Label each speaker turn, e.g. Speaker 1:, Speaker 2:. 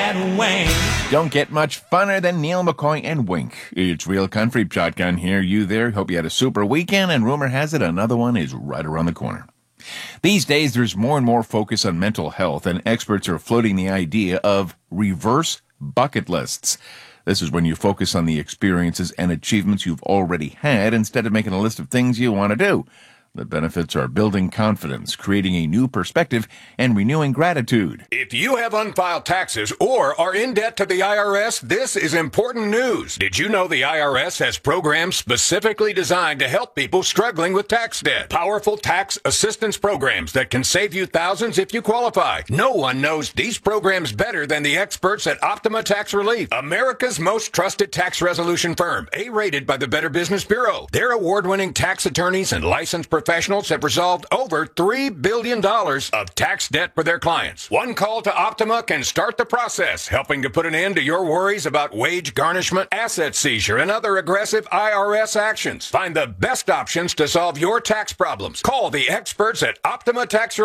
Speaker 1: and Wayne.
Speaker 2: Don't get much funner than Neil McCoy and Wink. It's Real Country. Shotgun here, you there. Hope you had a super weekend, and rumor has it another one is right around the corner. These days, there's more and more focus on mental health, and experts are floating the idea of reverse bucket lists. This is when you focus on the experiences and achievements you've already had instead of making a list of things you want to do. The benefits are building confidence, creating a new perspective, and renewing gratitude.
Speaker 3: If you have unfiled taxes or are in debt to the IRS, this is important news. Did you know the IRS has programs specifically designed to help people struggling with tax debt? Powerful tax assistance programs that can save you thousands if you qualify. No one knows these programs better than the experts at Optima Tax Relief, America's most trusted tax resolution firm, A-rated by the Better Business Bureau. Their award-winning tax attorneys and licensed professionals have resolved over $3 billion of tax debt for their clients. One call to Optima can start the process, helping to put an end to your worries about wage garnishment, asset seizure, and other aggressive IRS actions. Find the best options to solve your tax problems. Call the experts at Optima Tax Relief.